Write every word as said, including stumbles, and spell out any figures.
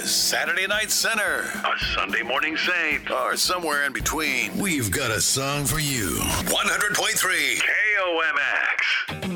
a Saturday Night Center, a Sunday Morning Saint, or somewhere in between, we've got a song for you. one hundred point three K O M S.